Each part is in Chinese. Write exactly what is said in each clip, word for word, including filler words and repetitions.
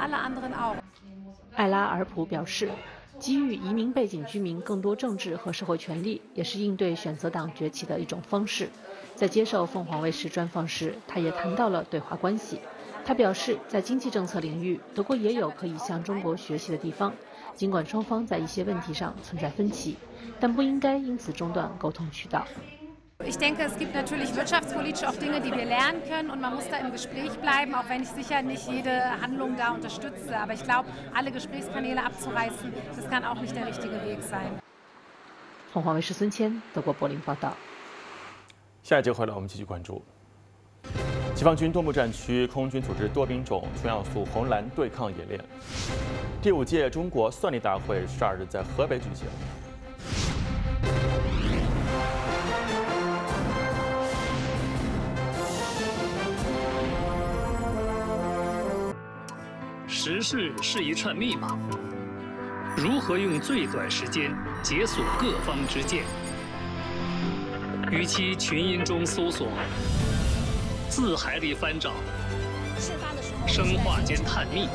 艾拉尔普表示，给予移民背景居民更多政治和社会权利，也是应对选择党崛起的一种方式。在接受凤凰卫视专访时，他也谈到了对华关系。他表示，在经济政策领域，德国也有可以向中国学习的地方，尽管双方在一些问题上存在分歧，但不应该因此中断沟通渠道。 Ich denke, es gibt natürlich wirtschaftspolitisch auch Dinge, die wir lernen können und man muss da im Gespräch bleiben, auch wenn ich sicher nicht jede Handlung da unterstütze. Aber ich glaube, alle Gesprächskanäle abzureißen, das kann auch nicht der richtige Weg sein. 凤凰卫视孙谦，德国柏林报道。 下一节回来，我们继续关注。解放军东部战区空军组织多兵种全要素红蓝对抗演练。第五届中国算力大会十二日在河北举行。 时事是一串密码，如何用最短时间解锁各方之见？与其群音中搜索，字海里翻找，生化间探秘，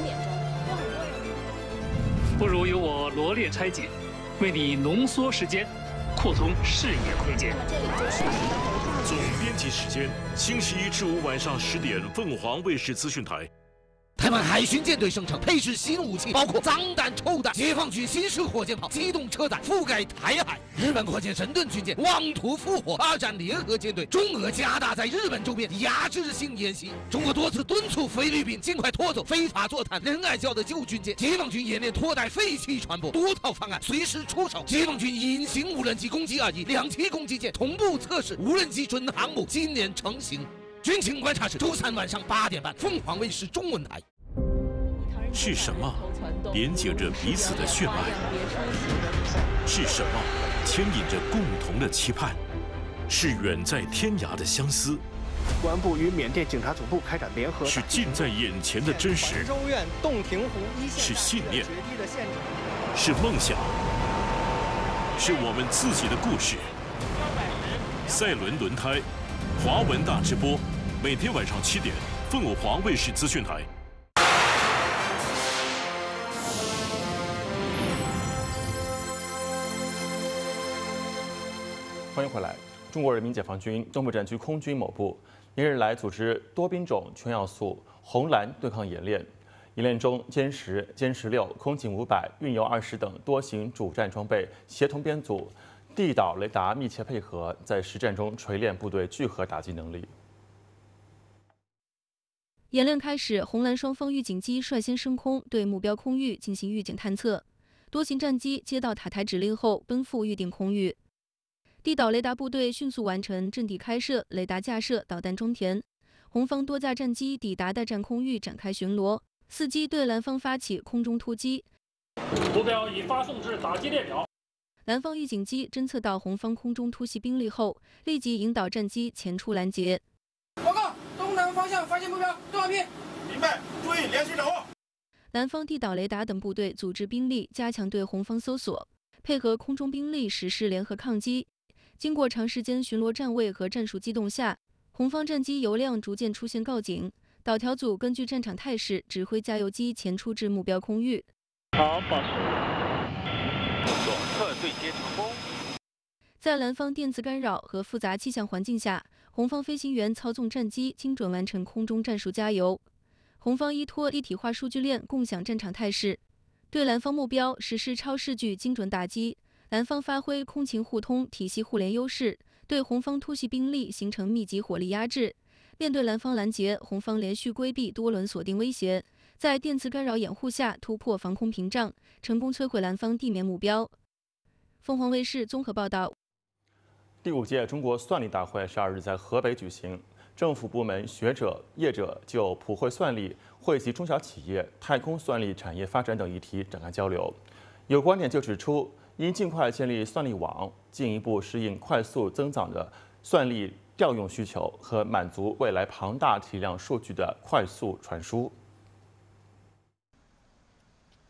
不如由我罗列拆解，为你浓缩时间，扩通视野空间。 总编辑时间：星期一至五晚上十点，凤凰卫视资讯台。 台湾海巡舰队声称配置新武器，包括脏弹、臭弹。解放军新式火箭炮、机动车弹覆盖台海。日本火箭神盾军舰妄图复活二战联合舰队。中俄加大在日本周边压制性演习。中国多次敦促菲律宾尽快拖走非法坐探仁爱礁的旧军舰。解放军演练拖带废弃船舶，多套方案随时出手。解放军隐形无人机攻击二级两栖攻击舰同步测试，无人机准航母今年成型。军情观察室周三晚上八点半，凤凰卫视中文台。 是什么连接着彼此的血脉？是什么牵引着共同的期盼？是远在天涯的相思。 公安部与缅甸警察总部开展联合。 是近在眼前的真实。 州院洞庭湖一线。 是信念。是梦想。是我们自己的故事。赛伦轮胎，华文大直播，每天晚上七点，凤凰卫视资讯台。 欢迎回来。中国人民解放军东部战区空军某部连日来组织多兵种全要素红蓝对抗演练。演练中，歼十、歼十六、空警五百、运油二十等多型主战装备协同编组，地导雷达密切配合，在实战中锤炼部队聚合打击能力。 演练开始，红蓝双方预警机率先升空，对目标空域进行预警探测。多型战机接到塔台指令后，奔赴预定空域。地导雷达部队迅速完成阵地开设、雷达架设、导弹装填。红方多架战机抵达待战空域展开巡逻，伺机对蓝方发起空中突击。 目标已发送至打击列表。 蓝方预警机侦测到红方空中突袭兵力后，立即引导战机前出拦截。 报告，东南方向发现目标，对好拼。 明白，注意连续掌握。 蓝方地导雷达等部队组织兵力加强对红方搜索，配合空中兵力实施联合抗击。经过长时间巡逻站位和战术机动下，红方战机油量逐渐出现告警。导调组根据战场态势，指挥加油机前出至目标空域。 好，保持。 动作测对接成功。 在蓝方电磁干扰和复杂气象环境下，红方飞行员操纵战机精准完成空中战术加油。红方依托一体化数据链共享战场态势，对蓝方目标实施超视距精准打击。蓝方发挥空情互通、体系互联优势，对红方突袭兵力形成密集火力压制。面对蓝方拦截，红方连续规避多轮锁定威胁，在电磁干扰掩护下突破防空屏障，成功摧毁蓝方地面目标。凤凰卫视综合报道。 第五届中国算力大会十二日在河北举行，政府部门、学者、业者就普惠算力惠及中小企业、太空算力产业发展等议题展开交流。有观点就指出，应尽快建立算力网，进一步适应快速增长的算力调用需求和满足未来庞大体量数据的快速传输。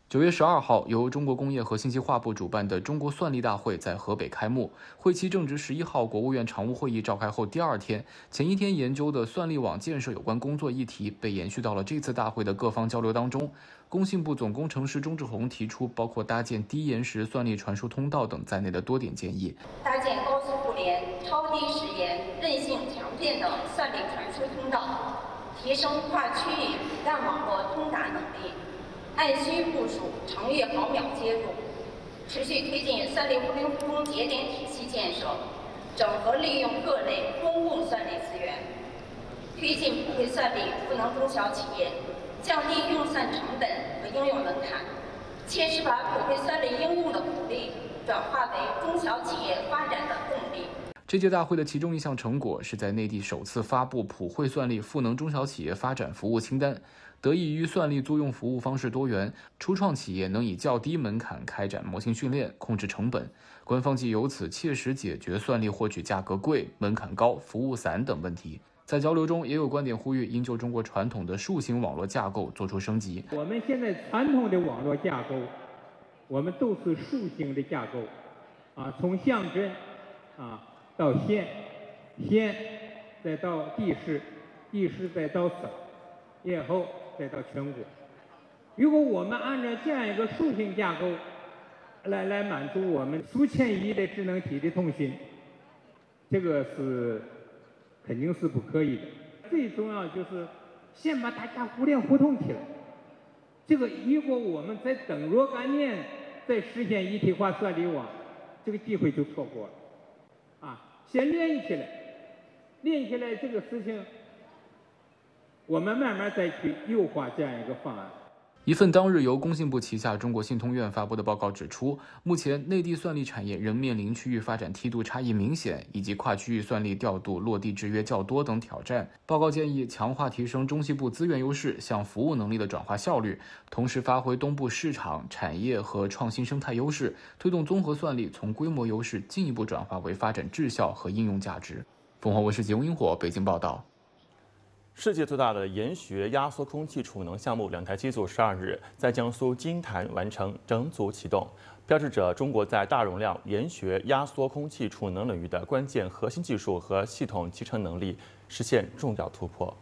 九月十二号，由中国工业和信息化部主办的中国算力大会在河北开幕。会期正值十一号国务院常务会议召开后第二天，前一天研究的算力网建设有关工作议题被延续到了这次大会的各方交流当中。工信部总工程师钟志宏提出，包括搭建低延时算力传输通道等在内的多点建议。 搭建高速互联、超低时延、韧性强健的算力传输通道，提升跨区域子弹网络通达能力。按需部署长月毫秒接入，持续推进算力互联互通节点体系建设，整合利用各类公共算力资源，推进普惠算力赋能中小企业，降低用算成本和应用门槛，切实把普惠算力应用的鼓励转化为中小企业发展的动力。 这届大会的其中一项成果是在内地首次发布普惠算力赋能中小企业发展服务清单。得益于算力租用服务方式多元，初创企业能以较低门槛开展模型训练，控制成本。官方即由此切实解决算力获取价格贵、门槛高、服务散等问题。在交流中，也有观点呼吁应就中国传统的树形网络架构做出升级。 我们现在传统的网络架构，我们都是树形的架构，啊，从乡镇啊到县，县再到地市，地市再到省，以后再到全国。如果我们按照这样一个树形架构来来满足我们数千亿的智能体的通信，这个是肯定是不可以的。最重要就是先把大家互联互通起来。这个如果我们再等若干年再实现一体化算力网，这个机会就错过了。啊，先连起来，连起来这个事情。我们慢慢再去优化这样一个方案。 一份当日由工信部旗下中国信通院发布的报告指出，目前内地算力产业仍面临区域发展梯度差异明显，以及跨区域算力调度落地制约较多等挑战。报告建议强化提升中西部资源优势向服务能力的转化效率，同时发挥东部市场、产业和创新生态优势，推动综合算力从规模优势进一步转化为发展质效和应用价值。凤凰卫视节目萤火北京报道。 世界最大的研学压缩空气储能项目两台机组十二日在江苏金坛完成整组启动，标志着中国在大容量研学压缩空气储能领域的关键核心技术和系统集成能力实现重要突破。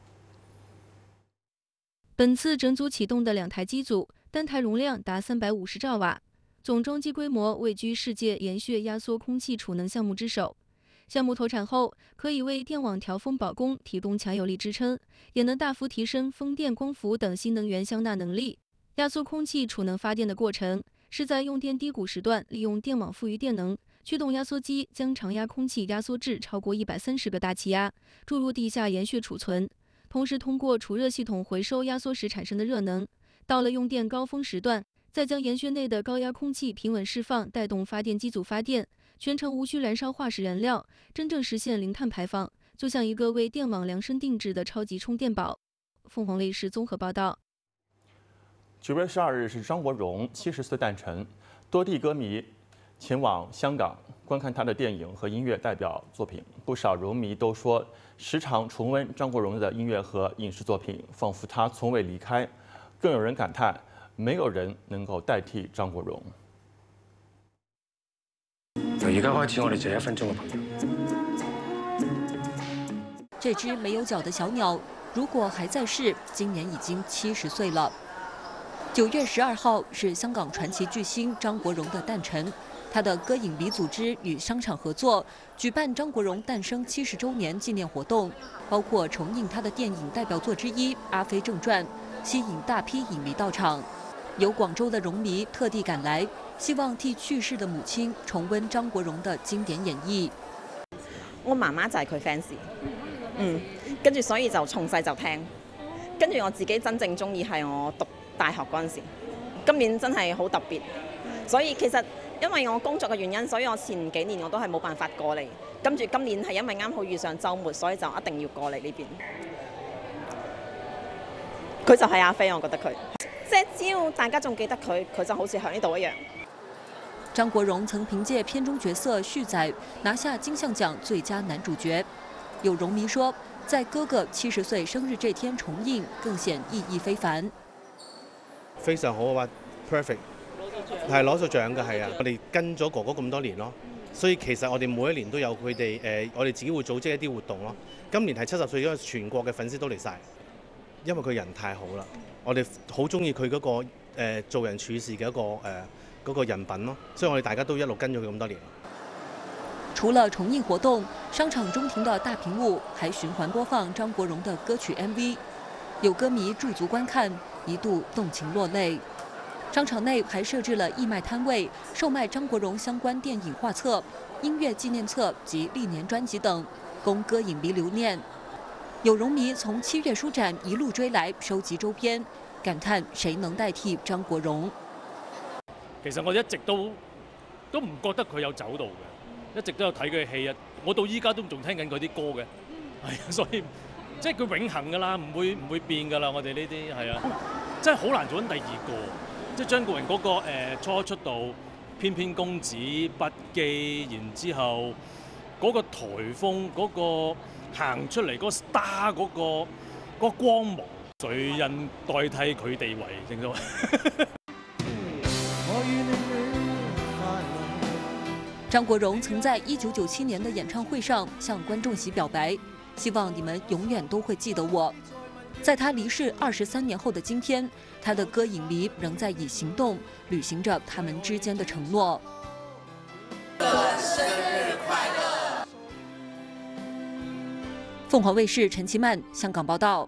本次整组启动的两台机组，单台容量达三百五十兆瓦，总装机规模位居世界研学压缩空气储能项目之首。项目投产后，可以为电网调峰保供提供强有力支撑，也能大幅提升风电、光伏等新能源相纳能力。压缩空气储能发电的过程，是在用电低谷时段，利用电网富余电能，驱动压缩机将常压空气压缩至超过一百三十个大气压，注入地下研穴储存，同时通过储热系统回收压缩时产生的热能。到了用电高峰时段，再将研穴内的高压空气平稳释放，带动发电机组发电。全程无需燃烧化石燃料，真正实现零碳排放，就像一个为电网量身定制的超级充电宝。凤凰卫视综合报道。 九月十二日是张国荣七十岁诞辰，多地歌迷前往香港观看他的电影和音乐代表作品。不少荣迷都说，时常重温张国荣的音乐和影视作品，仿佛他从未离开。更有人感叹，没有人能够代替张国荣。 由而家開始，我哋就一分鐘嘅朋友。 這隻沒有腳的小鳥，如果還在世，今年已經七十歲了。九月十二號是香港傳奇巨星張國榮的誕辰，他的歌影迷組織與商場合作，舉辦張國榮誕生七十週年紀念活動，包括重映他的電影代表作之一《阿飛正傳》，吸引大批影迷到場。有廣州的榮迷特地趕來，希望替去世的母親重溫張國榮的經典演繹。 我媽媽就係佢 fans， 嗯，跟住所以就從細就聽，跟住我自己真正中意係我讀大學嗰陣時。今年真係好特別，所以其實因為我工作嘅原因，所以我前幾年我都係冇辦法過嚟，跟住今年係因為啱好遇上週末，所以就一定要過嚟呢邊。佢就係阿飛，我覺得佢。即係只要大家仲記得佢，佢就好似喺呢度一樣。 張國榮曾憑借片中角色旭仔拿下金像獎最佳男主角。有榮迷說，在哥哥七十歲生日這天重映，更顯意義非凡。 非常好啊！ perfect， 係攞咗獎嘅，係啊！我哋跟咗哥哥咁多年咯，所以其實我哋每一年都有佢哋誒，我哋自己會組織一啲活動咯。今年係七十歲，因為全國嘅粉絲都嚟晒，因為佢人太好啦，我哋好中意佢嗰個誒、呃、做人處事嘅一個誒嗰、呃那個人品咯，所以我哋大家都一路跟咗佢咁多年。 除了重映活动，商场中庭的大屏幕还循环播放张国荣的歌曲 M V， 有歌迷驻足观看，一度动情落泪。商场内还设置了义卖摊位，售卖张国荣相关电影画册、音乐纪念册及历年专辑等，供歌影迷留念。有容迷从七月书展一路追来收集周边，感叹谁能代替张國榮？ 其實我一直都都唔覺得佢有走到嘅，一直都有睇佢嘅戲啊！我到依家都仲聽緊佢啲歌嘅，係啊，所以即係佢永恆㗎啦，唔會唔會變㗎啦。我哋呢啲係啊，真係好難做緊第二個。即係張國榮嗰、嗰個、呃、初出道，翩翩公子、不羈，然之後嗰個颱風嗰、嗰個行出嚟嗰個 star 嗰、嗰個嗰、嗰個光芒，誰人代替佢地位？正所謂。 张国荣曾在一九九七年的演唱会上向观众席表白，希望你们永远都会记得我。在他离世二十三年后的今天，他的歌影迷仍在以行动履行着他们之间的承诺。生日快乐！凤凰卫视陈其曼香港报道。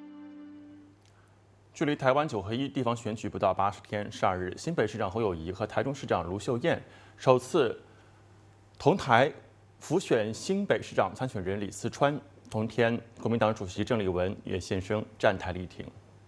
距离台湾九合一地方选举不到八十天，十二日，新北市长侯友宜和台中市长卢秀燕首次同台辅选新北市长参选人李四川。同天，国民党主席郑丽文也现身站台力挺。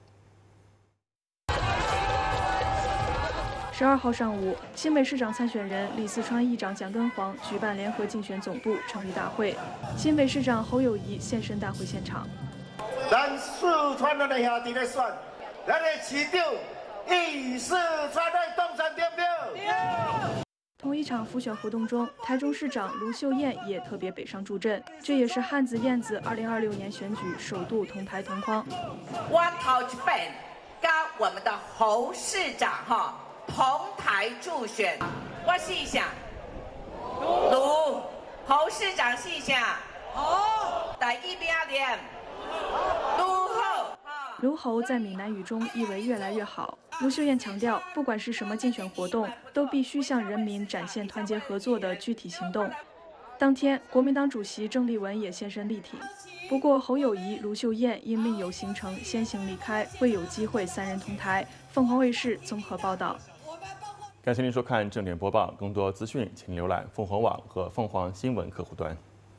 十二号上午，新北市长参选人李四川议长蒋根煌举办联合竞选总部成立大会，新北市长侯友宜现身大会现场。 咱四川的兄弟在选，咱的市长以四川的动身点票。 同一场辅选活动中，台中市长卢秀燕也特别北上助阵，这也是汉子燕子二零二六年选举首度同台同框。 我头一遍跟我们的侯市长哈同台助选，我试一下，卢侯市长试一下，哦，第一名连卢后。 卢侯在闽南语中意为越来越好。卢秀燕强调，不管是什么竞选活动，都必须向人民展现团结合作的具体行动。当天，国民党主席郑丽文也现身力挺。不过，侯友宜、卢秀燕因另有行程先行离开，未有机会三人同台。凤凰卫视综合报道。 感谢您收看正点播报，更多资讯请浏览凤凰网和凤凰新闻客户端。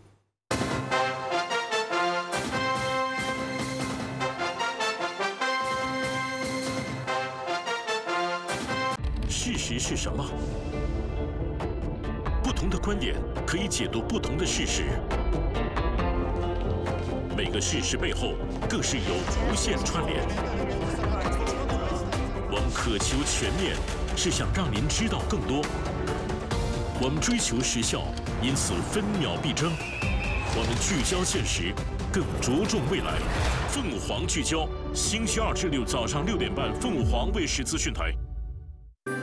事实是什么？不同的观点可以解读不同的事实。每个事实背后更是有无限串联。我们渴求全面，是想让您知道更多。我们追求时效，因此分秒必争。我们聚焦现实，更着重未来。凤凰聚焦，星期二至六早上六点半，凤凰卫视资讯台。